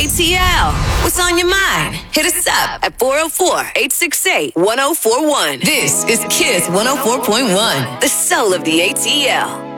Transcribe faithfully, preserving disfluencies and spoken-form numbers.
T L. What's on your mind? Hit us up at four oh four, eight six eight, one oh four one. This is Kiss one oh four point one, the soul of the A T L.